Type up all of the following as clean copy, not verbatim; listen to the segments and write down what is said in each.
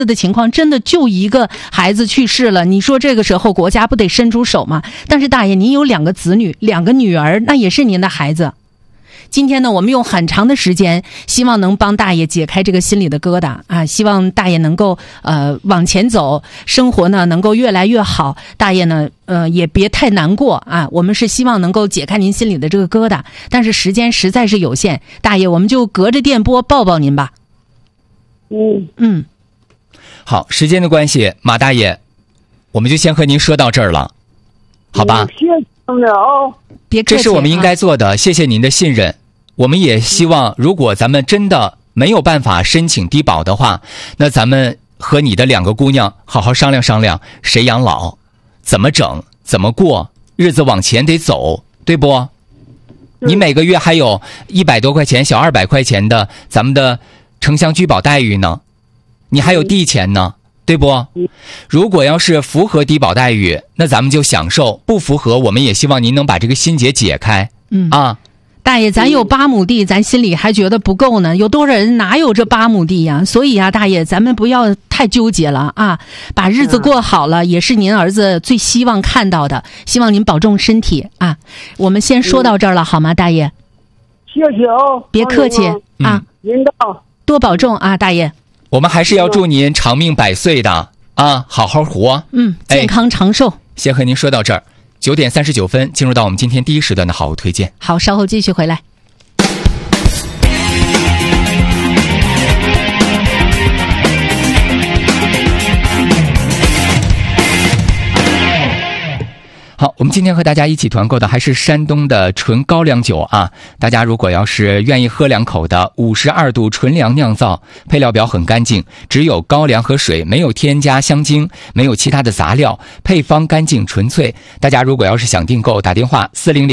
的情况真的就一个孩子去世了，你说这个时候国家不得伸出手吗？但是大爷，您有2个子女，2个女儿，那也是您的孩子。今天呢，我们用很长的时间，希望能帮大爷解开这个心里的疙瘩啊！希望大爷能够往前走，生活呢能够越来越好。大爷呢也别太难过啊！我们是希望能够解开您心里的这个疙瘩，但是时间实在是有限，大爷我们就隔着电波抱抱您吧。 好，时间的关系，马大爷，我们就先和您说到这儿了，好吧？ 谢谢了， 别客气， 这是我们应该做的，谢谢您的信任。我们也希望，如果咱们真的没有办法申请低保的话，那咱们和你的2个姑娘好好商量商量，谁养老，怎么整，怎么过，日子往前得走，对不？你每个月还有100多块钱、小200块钱的咱们的城乡居保待遇呢，你还有地钱呢，对不？如果要是符合低保待遇，那咱们就享受；不符合，我们也希望您能把这个心结解开。 大爷，咱有8亩地，咱心里还觉得不够呢。有多少人哪有这8亩地呀？所以啊，大爷，咱们不要太纠结了啊，把日子过好了，也是您儿子最希望看到的。希望您保重身体啊！我们先说到这儿了，好吗，大爷？ 谢谢哦， 别客气啊， 领导多保重啊，大爷。 我们还是要祝您长命百岁的啊，好好活。 健康长寿。 先和您说到这儿。9点39分，进入到我们今天第一时段的好物推荐。 好，稍后继续回来。 好，我们今天和大家一起团购的还是山东的纯高粱酒啊！大家如果要是愿意喝2口的52度纯粮酿造，配料表很干净，只有高粱和水，没有添加香精，没有其他的杂料，配方干净纯粹。大家如果要是想订购，打电话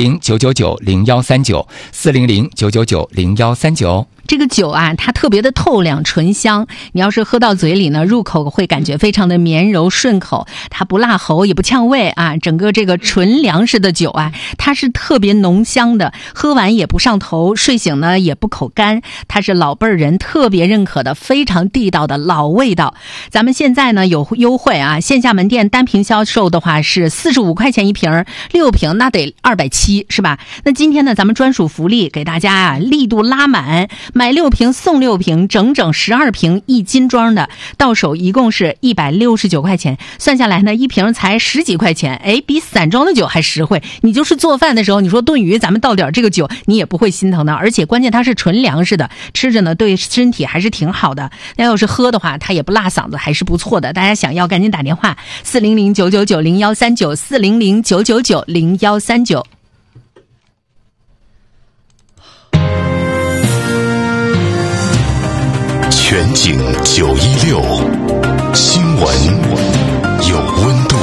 400-999-0139，400-999-0139。 这个酒啊，它特别的透亮醇香，你要是喝到嘴里呢，入口会感觉非常的绵柔顺口，它不辣喉也不呛胃啊。整个这个纯粮食的酒啊，它是特别浓香的，喝完也不上头，睡醒呢也不口干，它是老辈人特别认可的非常地道的老味道。咱们现在呢有优惠啊，线下门店单瓶销售的话是45块钱一瓶，6瓶那得270，是吧？那今天呢咱们专属福利给大家啊，力度拉满，买6瓶送6瓶，整整12瓶1斤装的，到手一共是169块钱，算下来呢1瓶才10几块钱，比散装的酒还实惠。你就是做饭的时候，你说炖鱼咱们倒点这个酒，你也不会心疼的，而且关键它是纯粮食的，吃着呢对身体还是挺好的。那要是喝的话，它也不辣嗓子，还是不错的。大家想要赶紧打电话400-999-0139 400-999-0139。 全景916，新闻有温度，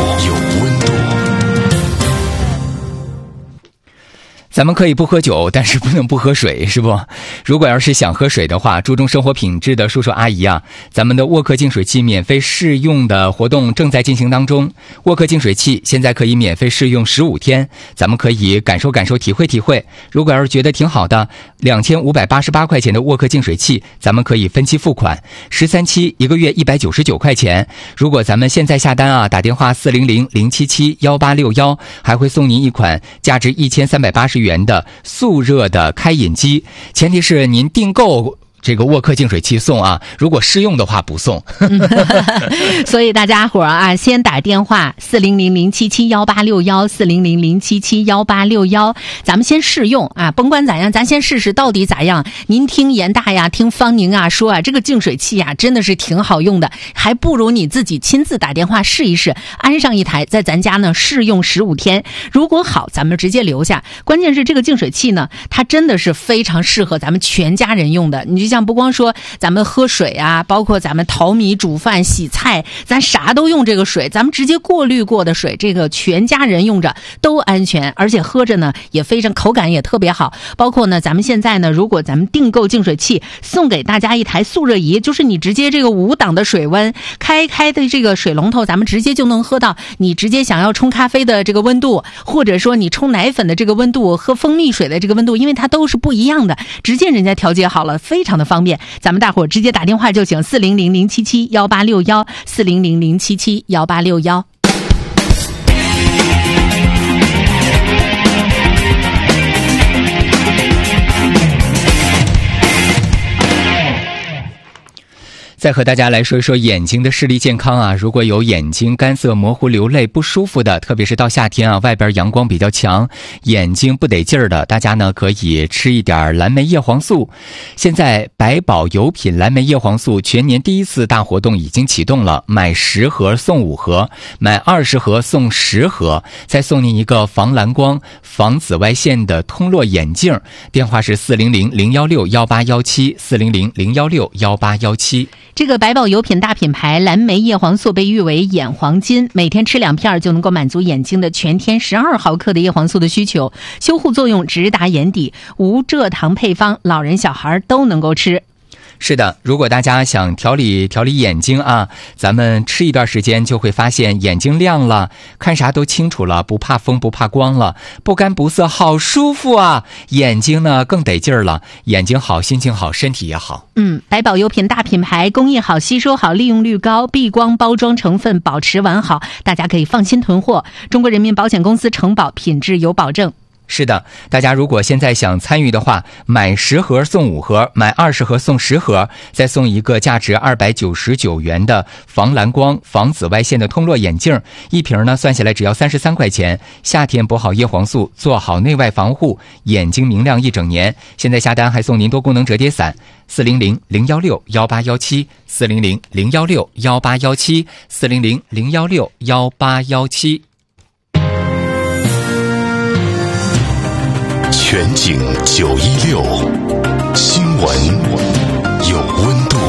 咱们可以不喝酒，但是不能不喝水，是不？如果要是想喝水的话，注重生活品质的叔叔阿姨啊，咱们的沃克净水器免费试用的活动正在进行当中。沃克净水器现在可以免费试用15天，咱们可以感受感受，体会体会。如果要是觉得挺好的，2588块钱的沃克净水器，咱们可以分期付款，13期1个月199块钱。如果咱们现在下单啊，打电话400-077-1861，还会送您一款价值1380元的速热的开饮机，前提是您订购这个沃克净水器送啊，如果试用的话不送。 所以大家伙儿啊，先打电话400-077-1861 400-077-1861，咱们先试用啊，甭管咋样，咱先试试到底咋样。您听严大呀，听方宁啊说啊，这个净水器啊真的是挺好用的，还不如你自己亲自打电话试一试，安上一台，在咱家呢试用15天，如果好，咱们直接留下。关键是这个净水器呢，它真的是非常适合咱们全家人用的。你就像不光说咱们喝水啊，包括咱们淘米、煮饭、洗菜，咱啥都用这个水，咱们直接过滤过的水，这个全家人用着都安全，而且喝着呢也非常口感也特别好。包括呢，咱们现在呢，如果咱们订购净水器，送给大家一台速热仪，就是你直接这个5档的水温，开的这个水龙头，咱们直接就能喝到你直接想要冲咖啡的这个温度，或者说你冲奶粉的这个温度，喝蜂蜜水的这个温度，因为它都是不一样的，直接人家调节好了，非常常的方便，咱们大伙儿直接打电话就行，400-077-1861，400-077-1861。 再和大家来说一说眼睛的视力健康啊，如果有眼睛干涩、模糊、流泪不舒服的，特别是到夏天啊，外边阳光比较强，眼睛不得劲儿的，大家呢可以吃一点蓝莓叶黄素。现在百宝油品蓝莓叶黄素全年第一次大活动已经启动了，买10盒送5盒，买20盒送10盒，再送您一个防蓝光、防紫外线的通络眼镜。电话是400-016-1817，400-016-1817。 这个百宝油品大品牌蓝莓叶黄素被誉为眼黄金，每天吃2片就能够满足眼睛的全天12毫克的叶黄素的需求，修护作用直达眼底，无蔗糖配方，老人小孩都能够吃。 是的，如果大家想调理眼睛啊，咱们吃一段时间就会发现眼睛亮了，看啥都清楚了，不怕风不怕光了，不干不涩，好舒服啊！眼睛呢更得劲儿了，眼睛好，心情好，身体也好。 百宝油品大品牌，工艺好，吸收好，利用率高，避光包装成分保持完好，大家可以放心囤货。中国人民保险公司承保，品质有保证。 是的，大家如果现在想参与的话，买10盒送5盒，买20盒送10盒，再送一个价值299元的防蓝光、防紫外线的通络眼镜，一瓶呢算下来只要33块钱。夏天补好叶黄素，做好内外防护，眼睛明亮一整年。现在下单还送您多功能折叠伞，400-016-1817，400-016-1817，400-016-1817。 全景916，新闻有温度。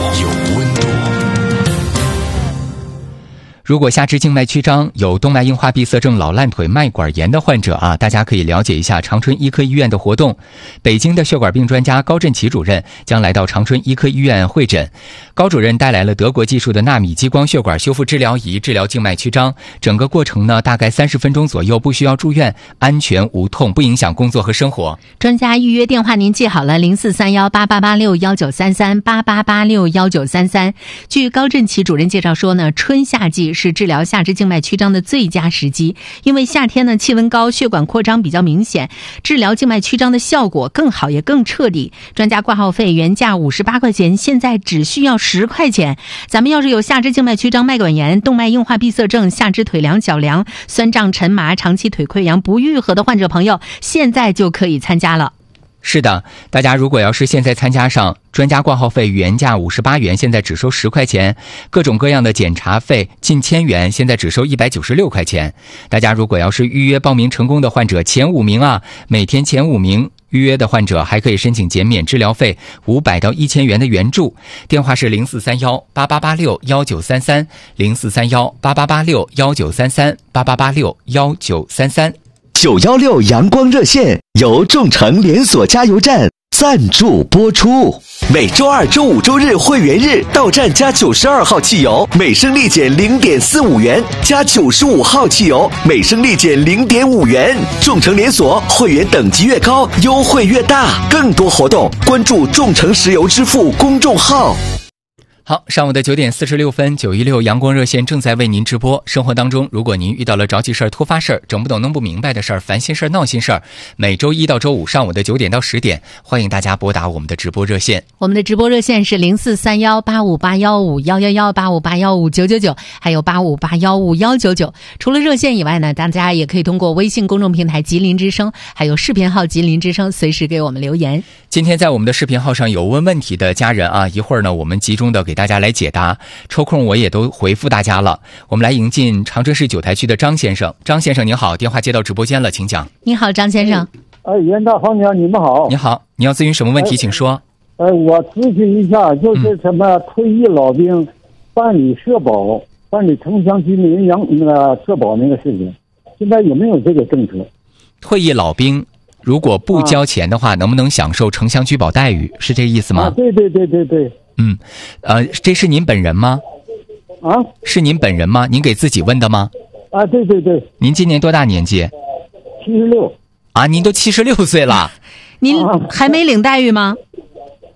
如果下肢静脉曲张、有动脉硬化闭塞症、老烂腿、脉管炎的患者啊，大家可以了解一下长春医科医院的活动。北京的血管病专家高振奇主任将来到长春医科医院会诊。高主任带来了德国技术的纳米激光血管修复治疗仪，治疗静脉曲张。整个过程呢，大概30分钟左右，不需要住院，安全无痛，不影响工作和生活。 专家预约电话您记好了，043188861933，88861933。据高振奇主任介绍说呢，春夏季是治疗下肢静脉曲张的最佳时机，因为夏天呢气温高，血管扩张比较明显，治疗静脉曲张的效果更好也更彻底。专家挂号费原价58块钱，现在只需要10块钱。咱们要是有下肢静脉曲张、脉管炎、动脉硬化闭塞症、下肢腿凉、脚凉、酸胀沉麻、长期腿溃疡不愈合的患者朋友，现在就可以参加了。 是的，大家如果要是现在参加上，专家挂号费原价58元，现在只收10块钱，各种各样的检查费近1000元，现在只收196块钱。大家如果要是预约报名成功的患者前5名啊，每天前5名预约的患者还可以申请减免治疗费500到1000元的援助。电话是0431-8886-1933，0431-8886-1933，8886-1933。 916阳光热线由众诚连锁加油站赞助播出。每周2、周5、周日会员日到站加92号汽油，每升力减0.45元；加95号汽油，每升力减0.5元。众诚连锁会员等级越高，优惠越大。更多活动关注众诚石油支付公众号。 好，上午的9点46分，916阳光热线正在为您直播。生活当中，如果您遇到了着急事儿、突发事儿、整不懂弄不明白的事儿、烦心事儿、闹心事儿，每周1到周5上午的9点到10点，欢迎大家拨打我们的直播热线。 我们的直播热线是0431-85815111，85815999，还有85815199。除了热线以外呢，大家也可以通过微信公众平台吉林之声，还有视频号吉林之声，随时给我们留言。 今天在我们的视频号上有问题的家人啊，一会儿呢我们集中的给大家来解答，抽空我也都回复大家了。我们来迎进长春市9台区的张先生。张先生您好，电话接到直播间了，请讲。 你好，张先生。 袁大黄娘，你们好。 你好，你要咨询什么问题，请说。 我咨询一下，就是什么退役老兵办理社保、办理城乡居民那个社保那个事情，现在有没有这个政策？ 退役老兵如果不交钱的话，能不能享受城乡居保待遇？是这个意思吗？ 对。 这是您本人吗？是您本人吗？您给自己问的吗？ 对。 您今年多大年纪 ？76。 您都76岁了。 您还没领待遇吗？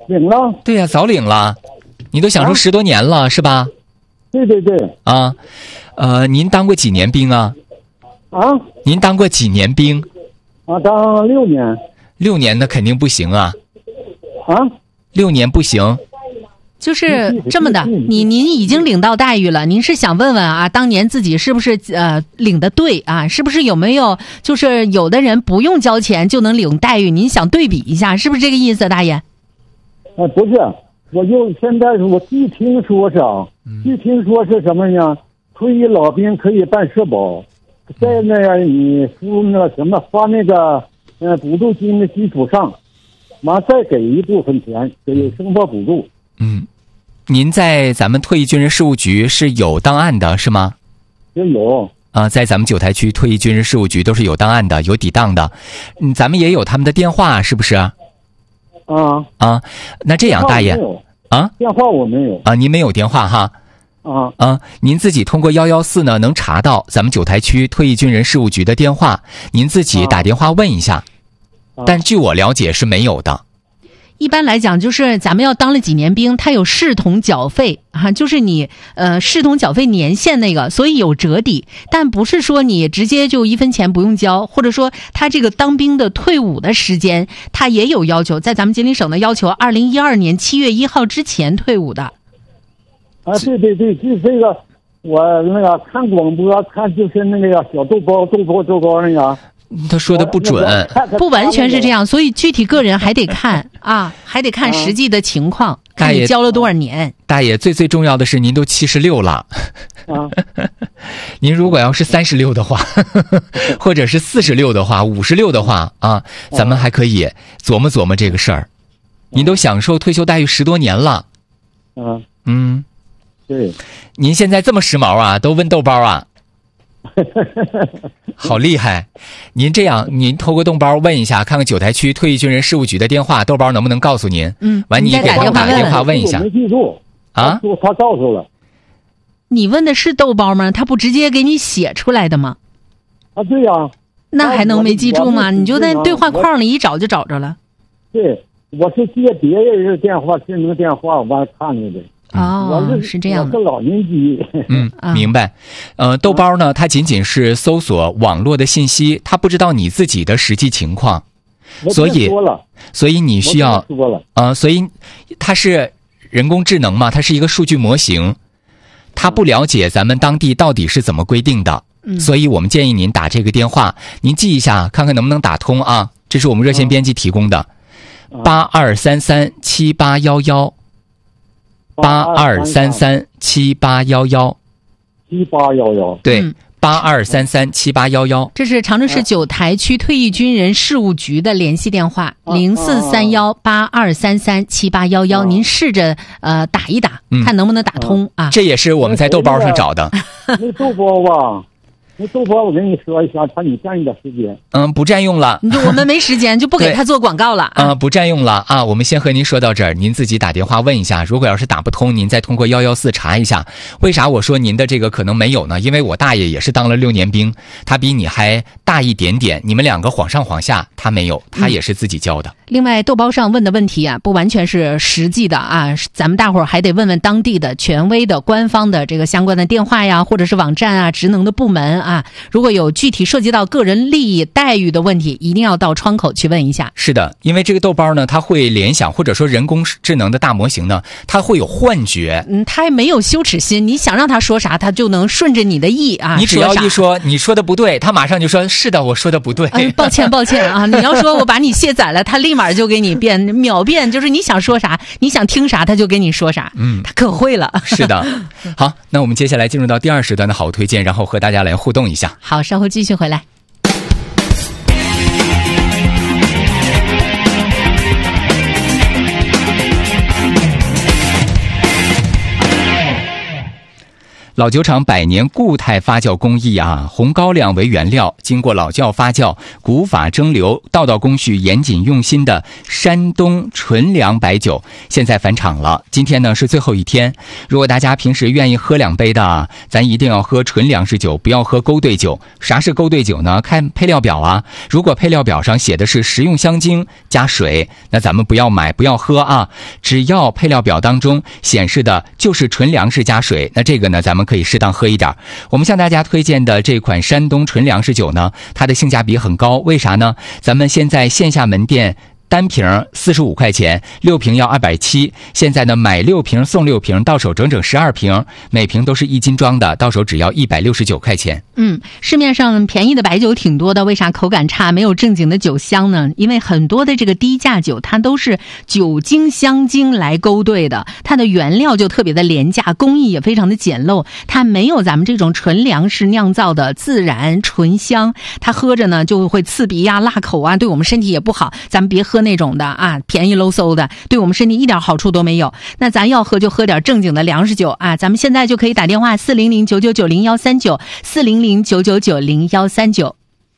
领了。 对呀，早领了，你都享受10多年了，是吧？ 对对对。 啊，您当过几年兵啊？ 啊？ 您当过几年兵？ 啊，当6年。 6年那肯定不行啊。 啊 ？6年不行。 就是这么的，您已经领到待遇了，您是想问问啊，当年自己是不是领的对啊？是不是有没有就是有的人不用交钱就能领待遇？您想对比一下，是不是这个意思，大爷？ 不是，我就现在我据听说是什么呢？退役老兵可以办社保，在那样你付那什么发那个补助金的基础上，完再给一部分钱给生活补助。 您在咱们退役军人事务局是有档案的是吗？ 有啊，在咱们九台区退役军人事务局都是有档案的，有底档的。咱们也有他们的电话，是不是？啊，那这样，大爷啊， 电话我没有啊，您没有电话哈？您自己通过114呢能查到咱们九台区退役军人事务局的电话，您自己打电话问一下。但据我了解是没有的。 一般来讲，就是咱们要当了几年兵，他有视同缴费啊，就是你视同缴费年限那个，所以有折抵，但不是说你直接就1分钱不用交，或者说他这个当兵的退伍的时间，他也有要求，在咱们吉林省的要求，2012年7月1号之前退伍的。 啊，对对对，就这个，我那个看广播看就是那个小豆包那个。 他说的不准， 不完全是这样，所以具体个人还得看啊，还得看实际的情况，看你交了多少年。 大爷，最重要的是您都76了，您如果要是36的话，或者是46的话，56的话啊，咱们还可以琢磨琢磨这个事儿。您都享受退休待遇10多年了， 对， 您现在这么时髦啊，都问豆包啊。好厉害！您这样，您透过豆包问一下，看看九台区退役军人事务局的电话，豆包能不能告诉您？完你给他打个电话问一下。 我没记住啊，他告诉了。 你问的是豆包吗？他不直接给你写出来的吗？ 啊，对呀。 那还能没记住吗？你就在对话框里一找就找着了。 对，我是接别人的电话，智能电话完看着的。 是这样的。 我是老年机。 明白。豆包呢，它仅仅是搜索网络的信息，它不知道你自己的实际情况，所以你需要所以它是人工智能嘛，它是一个数据模型，它不了解咱们当地到底是怎么规定的，所以我们建议您打这个电话，您记一下，看看能不能打通啊。这是我们热线编辑提供的，82337811。82337811，对，82337811， 这是长春市九台区退役军人事务局的联系电话，043182337811，您试着打一打，看能不能打通啊。 这也是我们在豆包上找的。 那豆包吧。那豆包，我跟你说一下，你占一点时间。 不占用了。 我们没时间，就不给他做广告了。 不占用了啊！我们先和您说到这儿，您自己打电话问一下。如果要是打不通，您再通过114查一下。为啥我说您的这个可能没有呢？因为我大爷也是当了6年兵，他比你还大一点点，你们两个晃上晃下，他没有，他也是自己交的。 另外，豆包上问的问题啊，不完全是实际的啊，咱们大伙儿还得问问当地的权威的官方的这个相关的电话呀，或者是网站啊，职能的部门啊。如果有具体涉及到个人利益待遇的问题，一定要到窗口去问一下。 是的，因为这个豆包呢，它会联想，或者说人工智能的大模型呢，它会有幻觉。 它也没有羞耻心，你想让他说啥，他就能顺着你的意啊。 你只要一说你说的不对，他马上就说是的，我说的不对。 抱歉啊，你要说我把你卸载了，他立马就给你秒变，就是你想说啥，你想听啥，他就给你说啥。他可会了。 是的。好，那我们接下来进入到第2时段的好推荐，然后和大家来互动一下。 好，稍后继续回来。 老酒厂100年固态发酵工艺啊，红高粱为原料，经过老窖发酵、古法蒸馏，道道工序严谨用心的山东纯粮白酒，现在返厂了。今天呢是最后一天，如果大家平时愿意喝2杯的啊，咱一定要喝纯粮食酒，不要喝勾兑酒。啥是勾兑酒呢？看配料表啊，如果配料表上写的是食用香精加水，那咱们不要买，不要喝啊。只要配料表当中显示的就是纯粮食加水，那这个呢咱们可以适当喝一点。我们向大家推荐的这款山东纯粮食酒呢，它的性价比很高，为啥呢？咱们现在线下门店单瓶45块钱，6瓶要270，现在呢买6瓶送6瓶，到手整整12瓶，每瓶都是1斤装的，到手只要169块钱。 市面上便宜的白酒挺多的，为啥口感差，没有正经的酒香呢？因为很多的这个低价酒，它都是酒精香精来勾兑的，它的原料就特别的廉价，工艺也非常的简陋，它没有咱们这种纯粮食酿造的自然醇香，它喝着呢就会刺鼻啊、辣口啊，对我们身体也不好。咱们别喝那种的啊，便宜喽嗖的，对我们身体一点好处都没有。那咱要喝就喝点正经的粮食酒啊！咱们现在就可以打电话400-999-0139，400-999-0139。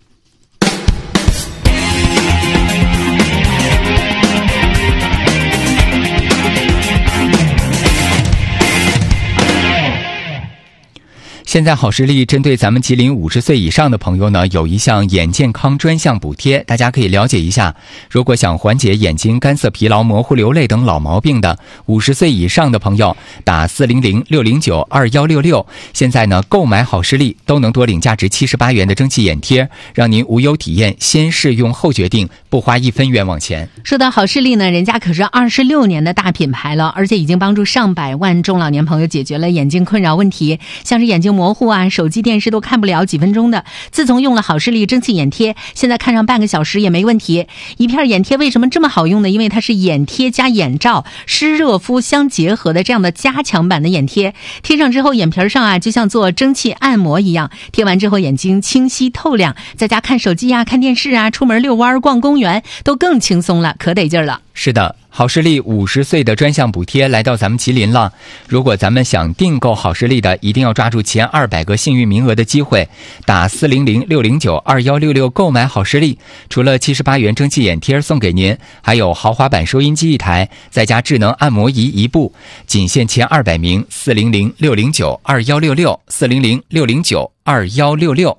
现在好视力针对咱们吉林50岁以上的朋友呢，有一项眼健康专项补贴，大家可以了解一下。如果想缓解眼睛干涩、疲劳、模糊、流泪等老毛病的50岁以上的朋友，打400-609-2166。现在呢，购买好视力都能多领价值78元的蒸汽眼贴，让您无忧体验，先试用后决定，不花1分冤枉钱。 说到好视力呢，人家可是26年的大品牌了，而且已经帮助上百万中老年朋友解决了眼睛困扰问题，像是眼睛模糊啊，手机电视都看不了几分钟的。自从用了好视力蒸汽眼贴，现在看上半个小时也没问题。一片眼贴为什么这么好用呢？因为它是眼贴加眼罩，湿热敷相结合的这样的加强版的眼贴，贴上之后眼皮上啊就像做蒸汽按摩一样，贴完之后眼睛清晰透亮，在家看手机啊、看电视啊、出门遛弯、逛公园都更轻松了，可得劲儿了。 是的，好视力50岁的专项补贴来到咱们吉林了。如果咱们想订购好视力的，一定要抓住前200个幸运名额的机会，打400-609-2166购买好视力。除了78元蒸汽眼贴送给您，还有豪华版收音机1台，再加智能按摩仪1部，仅限前200名。400-609-2166 400-609-2166。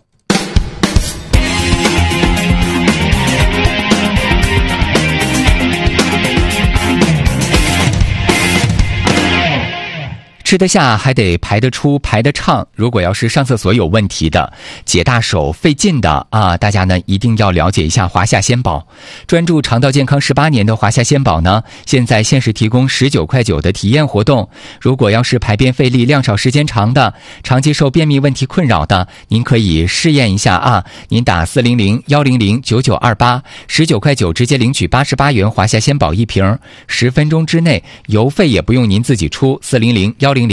吃得下还得排得出排得畅，如果要是上厕所有问题的、解大手费劲的啊，大家呢一定要了解一下华夏鲜宝。专注肠道健康18年的华夏鲜宝呢，现在限时提供19块9的体验活动。如果要是排便费力、量少时间长的、长期受便秘问题困扰的，您可以试验一下啊。您打400-100-9928 19块9直接领取88元华夏鲜宝1瓶，10分钟之内邮费也不用您自己出。400-100-9928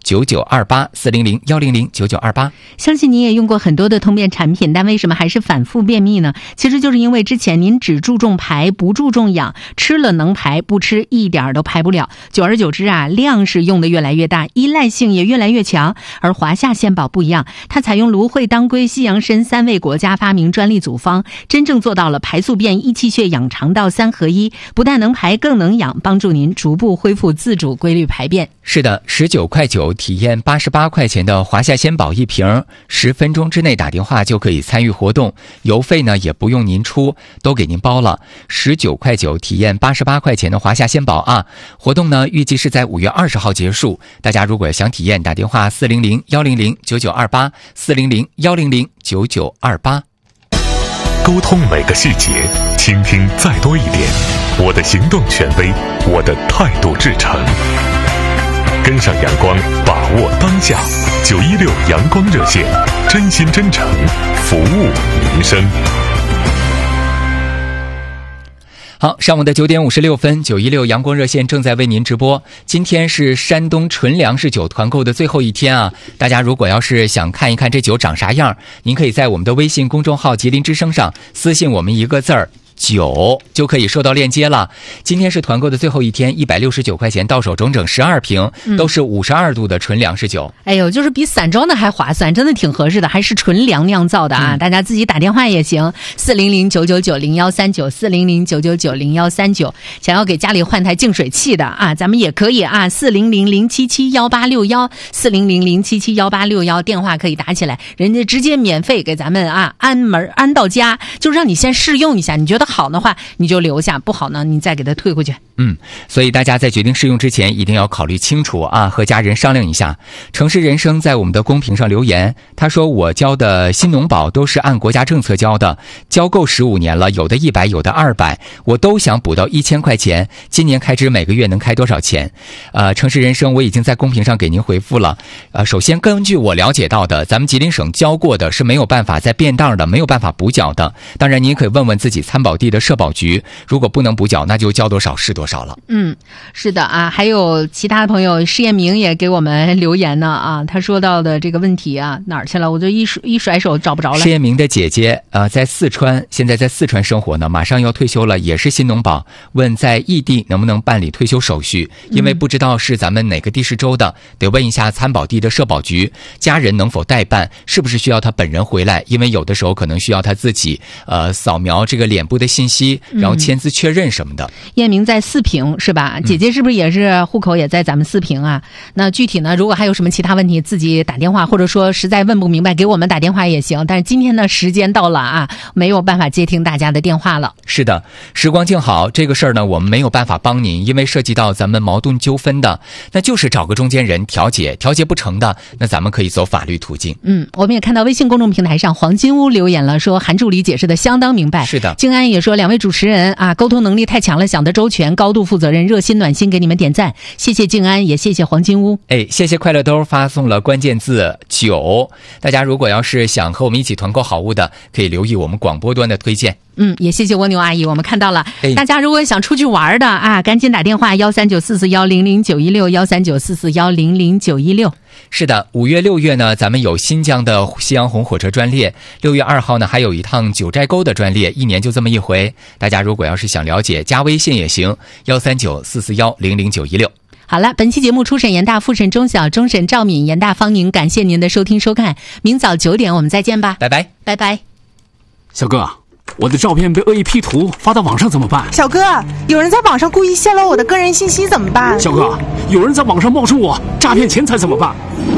400-100-9928。 相信你也用过很多的通便产品，但为什么还是反复便秘呢？其实就是因为之前您只注重排不注重养，吃了能排，不吃一点都排不了。久而久之啊，量是用的越来越大，依赖性也越来越强。而华夏鲜宝不一样，它采用芦荟、当归、西洋参3味国家发明专利组方，真正做到了排宿便、益气血、养肠道3合一，不但能排更能养，帮助您逐步恢复自主规律排便。 是的，19块9体验88块钱的华夏鲜宝1瓶，10分钟之内打电话就可以参与活动，邮费呢也不用您出，都给您包了。19块9体验88块钱的华夏鲜宝啊！活动呢预计是在5月20号结束，大家如果想体验，打电话400-100-9928 400-100-9928。 沟通每个细节，倾听再多一点。我的行动权威，我的态度至诚。跟上阳光，把握当下。916阳光热线，真心真诚，服务民生。 好，上午的9点56分，916阳光热线正在为您直播。今天是山东纯粮食酒团购的最后一天啊！大家如果要是想看一看这酒长啥样，您可以在我们的微信公众号吉林之声上私信我们一个字儿 9就可以收到链接了。今天是团购的最后一天，169块钱到手，整整12瓶，都是52度的纯粮食酒。 哎呦，就是比散装的还划算，真的挺合适的，还是纯粮酿造的啊！大家自己打电话也行，400-999-0139，400-999-0139，想要给家里换台净水器的啊，咱们也可以啊，400-077-1861，400-077-1861，电话可以打起来，人家直接免费给咱们啊安到家，就让你先试用一下，你觉得好的话你就留下，不好呢你再给它退回去。 所以大家在决定试用之前一定要考虑清楚啊，和家人商量一下。城市人生在我们的公屏上留言，他说我交的新农保都是按国家政策交的，交够15年了，有的100，有的200，我都想补到1000块钱，今年开支每个月能开多少钱？城市人生我已经在公屏上给您回复了。首先根据我了解到的，咱们吉林省交过的是没有办法再变档的，没有办法补缴的。当然您可以问问自己参保地的社保局，如果不能补缴，那就交多少是多少了。 是的啊，还有其他的朋友，施彦明也给我们留言呢啊，他说到的这个问题啊，哪儿去了？我就一甩手找不着了。 施彦明的姐姐在四川，现在在四川生活呢，马上要退休了，也是新农保，问在异地能不能办理退休手续，因为不知道是咱们哪个地市州的，得问一下参保地的社保局，家人能否代办，是不是需要他本人回来，因为有的时候可能需要他自己扫描这个脸部的信息，然后签字确认什么的。 彦明在四平是吧？姐姐是不是也是户口也在咱们四平啊？那具体呢，如果还有什么其他问题，自己打电话，或者说实在问不明白，给我们打电话也行。但是今天的时间到了啊，没有办法接听大家的电话了。 是的，时光静好，这个事儿呢，我们没有办法帮您，因为涉及到咱们矛盾纠纷的，那就是找个中间人调解不成的，那咱们可以走法律途径。 我们也看到微信公众平台上黄金屋留言了，说韩助理解释的相当明白。 是的， 静安也说两位主持人啊，沟通能力太强了，想得周全，高度负责任，热心暖心，给你们点赞，谢谢静安，也谢谢黄金屋。 谢谢快乐兜发送了关键字9，大家如果要是想和我们一起团购好物的，可以留意我们广播端的推荐。 也谢谢蜗牛阿姨，我们看到了。大家如果想出去玩的啊，赶紧打电话13944100916，13944100916。 是的，5月6月呢，咱们有新疆的夕阳红火车专列，6月2号呢还有一趟九寨沟的专列，一年就这么一回。大家如果要是想了解，加微信也行，13944100916。 好了，本期节目初审严大，复审中小，终审赵敏，严大方宁，感谢您的收听收看，明早9点我们再见吧， 拜拜， 拜拜。 小哥，我的照片被恶意 P 图发到网上怎么办？ 小哥，有人在网上故意泄露我的个人信息怎么办？ 小哥，有人在网上冒充我诈骗钱财怎么办？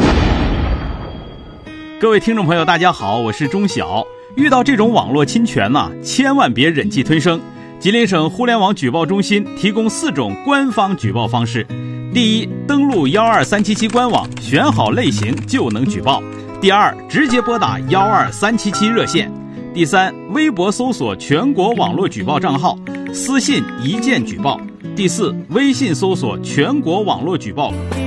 各位听众朋友大家好，我是钟晓。遇到这种网络侵权千万别忍气吞声。吉林省互联网举报中心提供4种官方举报方式。第一，登录12377官网，选好类型就能举报。第二，直接拨打12377热线。第三，微博搜索全国网络举报账号，私信一键举报。第四，微信搜索全国网络举报